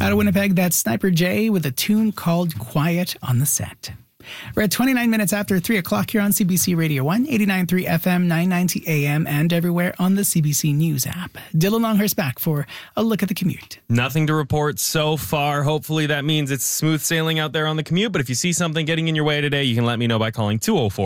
Out of Winnipeg, that's Sniper J with a tune called Quiet on the Set. We're at 29 minutes after 3 o'clock here on CBC Radio 1, 89.3 FM, 990 AM, and everywhere on the CBC News app. Dylan Longhurst back for a look at the commute. Nothing to report so far. Hopefully that means it's smooth sailing out there on the commute. But if you see something getting in your way today, you can let me know by calling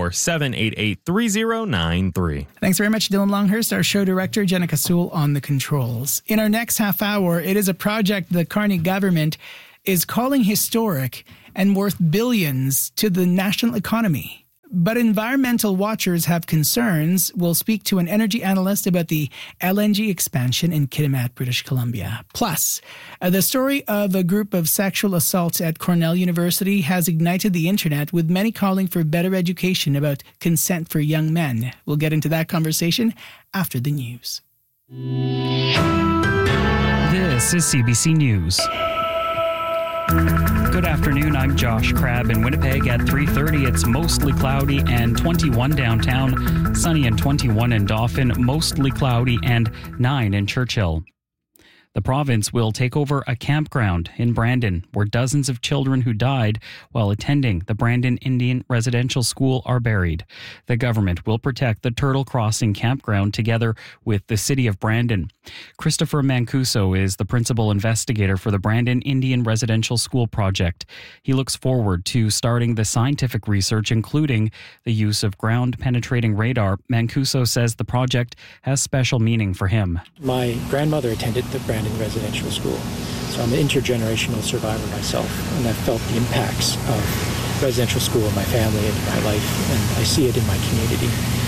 204-788-3093. Thanks very much, Dylan Longhurst, our show director, Jenica Sewell on the controls. In our next half hour, it is a project the Carney government is calling historic and worth billions to the national economy. But environmental watchers have concerns. We'll speak to an energy analyst about the LNG expansion in Kitimat, British Columbia. Plus, the story of a group of sexual assaults at Cornell University has ignited the internet, with many calling for better education about consent for young men. We'll get into that conversation after the news. This is CBC News. Good afternoon, I'm Josh Crabb in Winnipeg. At 3:30, it's mostly cloudy and 21 downtown, sunny and 21 in Dauphin, mostly cloudy and 9 in Churchill. The province will take over a campground in Brandon, where dozens of children who died while attending the Brandon Indian Residential School are buried. The government will protect the Turtle Crossing campground together with the city of Brandon. Christopher Mancuso is the principal investigator for the Brandon Indian Residential School project. He looks forward to starting the scientific research, including the use of ground-penetrating radar. Mancuso says the project has special meaning for him. My grandmother attended the Brandon Residential School, so I'm an intergenerational survivor myself, and I've felt the impacts of residential school in my family and in my life, and I see it in my community.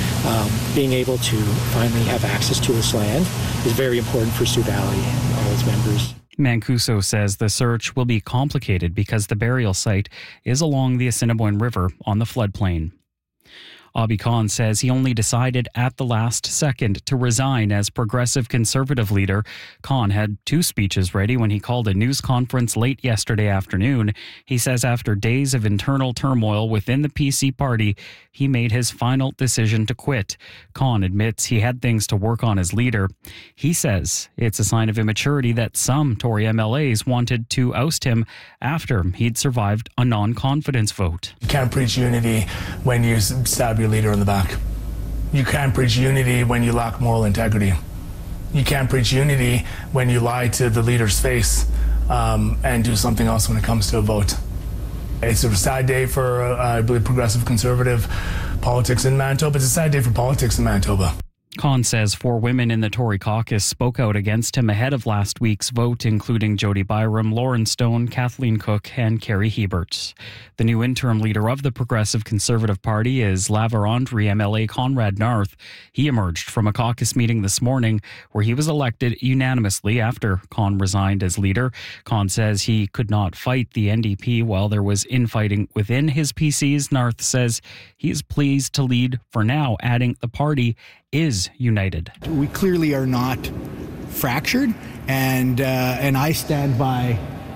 Being able to finally have access to this land is very important for Sioux Valley and all its members. Mancuso says the search will be complicated because the burial site is along the Assiniboine River on the floodplain. Abhi Khan says he only decided at the last second to resign as Progressive Conservative leader. Khan had 2 speeches ready when he called a news conference late yesterday afternoon. He says after days of internal turmoil within the PC party, he made his final decision to quit. Khan admits he had things to work on as leader. He says it's a sign of immaturity that some Tory MLAs wanted to oust him after he'd survived a non-confidence vote. You can't preach unity when you stab your leader in the back. You can't preach unity when you lack moral integrity. You can't preach unity when you lie to the leader's face and do something else when it comes to a vote. It's a sad day for, I believe, Progressive Conservative politics in Manitoba. It's a sad day for politics in Manitoba. Khan says 4 women in the Tory caucus spoke out against him ahead of last week's vote, including Jody Byram, Lauren Stone, Kathleen Cook, and Carrie Hebert. The new interim leader of the Progressive Conservative Party is La Vérendrye MLA Conrad Narth. He emerged from a caucus meeting this morning where he was elected unanimously after Khan resigned as leader. Khan says he could not fight the NDP while there was infighting within his PCs. Narth says he is pleased to lead for now, adding the party is united. We clearly are not fractured, and I stand by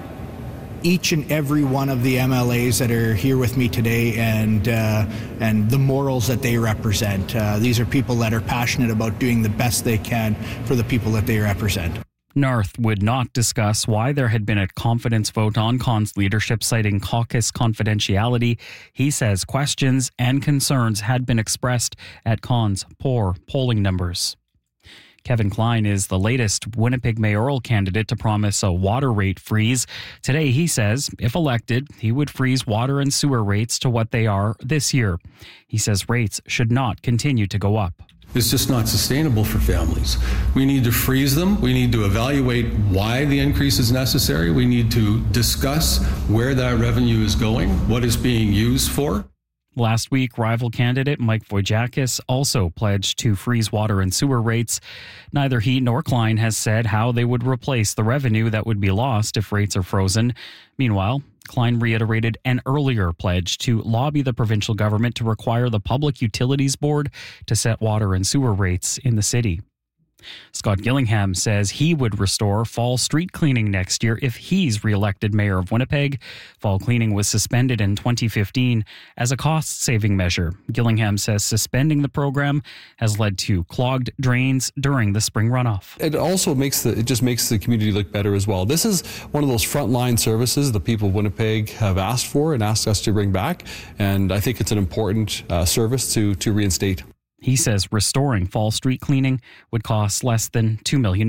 each and every one of the MLAs that are here with me today, and the morals that they represent. These are people that are passionate about doing the best they can for the people that they represent. Narth would not discuss why there had been a confidence vote on Khan's leadership, citing caucus confidentiality. He says questions and concerns had been expressed at Khan's poor polling numbers. Kevin Klein is the latest Winnipeg mayoral candidate to promise a water rate freeze. Today, he says, if elected, he would freeze water and sewer rates to what they are this year. He says rates should not continue to go up. It's just not sustainable for families. We need to freeze them. We need to evaluate why the increase is necessary. We need to discuss where that revenue is going, what it's being used for. Last week, rival candidate Mike Wojciechowski also pledged to freeze water and sewer rates. Neither he nor Klein has said how they would replace the revenue that would be lost if rates are frozen. Meanwhile, Klein reiterated an earlier pledge to lobby the provincial government to require the Public Utilities Board to set water and sewer rates in the city. Scott Gillingham says he would restore fall street cleaning next year if he's re-elected mayor of Winnipeg. Fall cleaning was suspended in 2015 as a cost-saving measure. Gillingham says suspending the program has led to clogged drains during the spring runoff. It also makes the community look better as well. This is one of those frontline services the people of Winnipeg have asked for and asked us to bring back, and I think it's an important service to reinstate. He says restoring fall street cleaning would cost less than $2 million.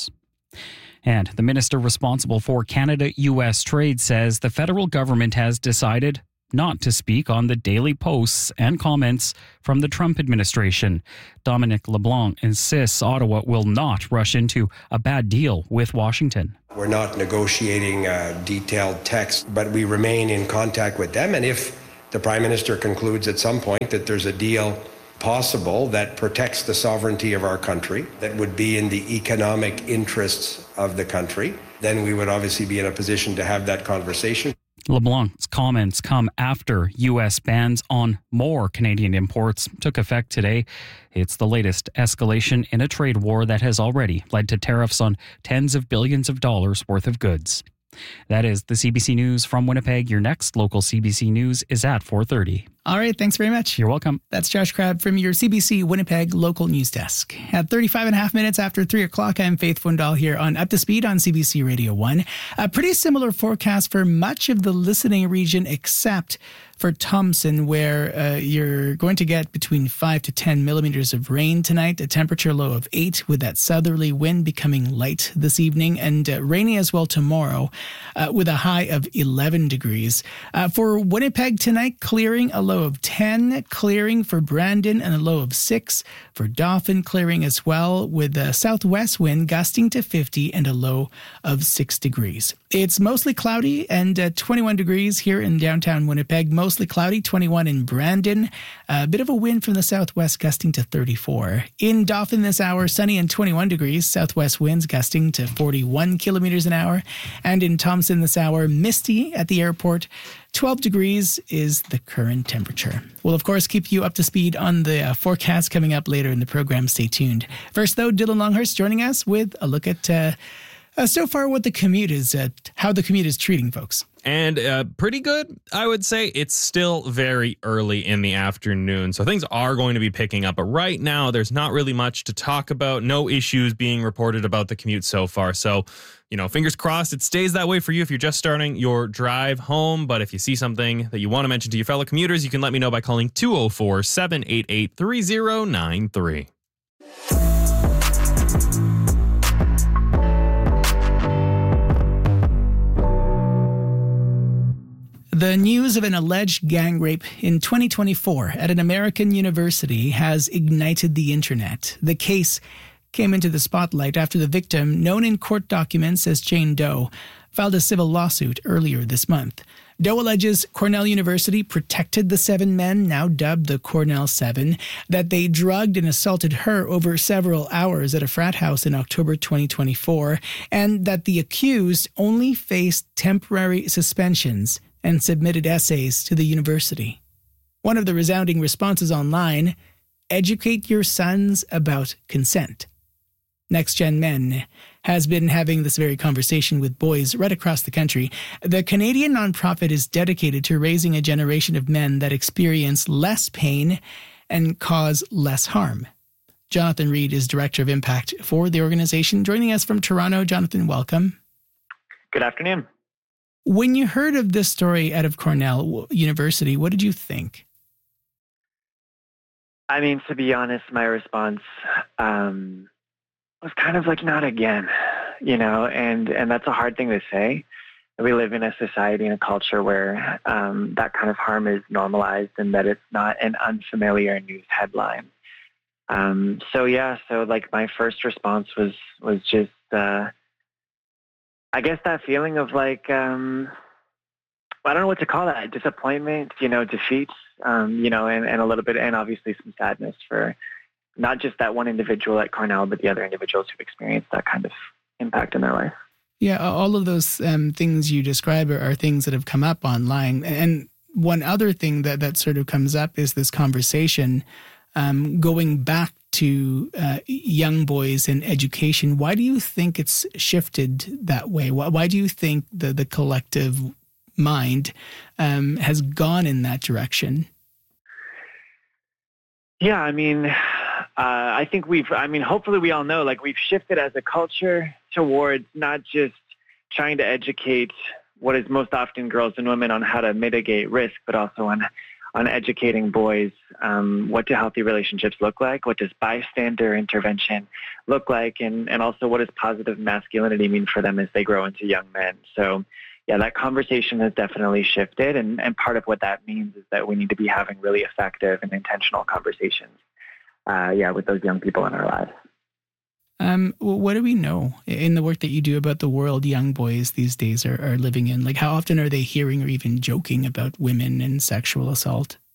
And the minister responsible for Canada-U.S. trade says the federal government has decided not to speak on the daily posts and comments from the Trump administration. Dominic LeBlanc insists Ottawa will not rush into a bad deal with Washington. We're not negotiating detailed text, but we remain in contact with them. And if the Prime Minister concludes at some point that there's a deal possible that protects the sovereignty of our country, that would be in the economic interests of the country, then we would obviously be in a position to have that conversation. LeBlanc's comments come after U.S. bans on more Canadian imports took effect today. It's the latest escalation in a trade war that has already led to tariffs on tens of billions of dollars worth of goods. That is the CBC News from Winnipeg. Your next local CBC News is at 4:30. All right, thanks very much. You're welcome. That's Josh Crabb from your CBC Winnipeg local news desk. At 35 and a half minutes after 3 o'clock, I'm Faith Fundahl here on Up to Speed on CBC Radio 1. A pretty similar forecast for much of the listening region except for Thompson, where you're going to get between 5 to 10 millimeters of rain tonight, a temperature low of 8 with that southerly wind becoming light this evening, and rainy as well tomorrow with a high of 11 degrees. For Winnipeg tonight, clearing, a low of 10, clearing for Brandon and a low of 6. For Dauphin, clearing as well with a southwest wind gusting to 50 and a low of 6 degrees. It's mostly cloudy and 21 degrees here in downtown Winnipeg. Mostly cloudy, 21 in Brandon. A bit of a wind from the southwest gusting to 34. In Dauphin this hour, sunny and 21 degrees. Southwest winds gusting to 41 kilometers an hour. And in Thompson this hour, misty at the airport. 12 degrees is the current temperature. We'll, of course, keep you up to speed on the forecast coming up later in the program. Stay tuned. First, though, Dylan Longhurst joining us with a look at so far what the commute is, how the commute is treating folks. And pretty good, I would say. It's still very early in the afternoon, so things are going to be picking up. But right now, there's not really much to talk about. No issues being reported about the commute so far. So, fingers crossed it stays that way for you if you're just starting your drive home. But if you see something that you want to mention to your fellow commuters, you can let me know by calling 204-788-3093. The news of an alleged gang rape in 2024 at an American university has ignited the internet. The case came into the spotlight after the victim, known in court documents as Jane Doe, filed a civil lawsuit earlier this month. Doe alleges Cornell University protected the 7 men, now dubbed the Cornell 7, that they drugged and assaulted her over several hours at a frat house in October 2024, and that the accused only faced temporary suspensions and submitted essays to the university. One of the resounding responses online, educate your sons about consent. Next Gen Men has been having this very conversation with boys right across the country. The Canadian nonprofit is dedicated to raising a generation of men that experience less pain and cause less harm. Jonathan Reed is Director of Impact for the organization. Joining us from Toronto, Jonathan, welcome. Good afternoon. When you heard of this story out of Cornell University, what did you think? I mean, to be honest, my response was kind of like, not again, and that's a hard thing to say. We live in a society and a culture where that kind of harm is normalized and that it's not an unfamiliar news headline. So my first response was just, I guess that feeling of I don't know what to call that, disappointment, defeat, and a little bit, and obviously some sadness for not just that one individual at Cornell, but the other individuals who've experienced that kind of impact in their life. Yeah, all of those things you describe are things that have come up online. And one other thing that sort of comes up is this conversation going back to young boys and education. Why do you think it's shifted that way? Why do you think the collective mind has gone in that direction? Yeah, I mean, I think hopefully we all know, like, we've shifted as a culture towards not just trying to educate what is most often girls and women on how to mitigate risk, but also on educating boys what do healthy relationships look like, what does bystander intervention look like, and also what does positive masculinity mean for them as they grow into young men. So yeah, that conversation has definitely shifted, and part of what that means is that we need to be having really effective and intentional conversations with those young people in our lives. What do we know in the work that you do about the world young boys these days are living in? Like, how often are they hearing or even joking about women and sexual assault?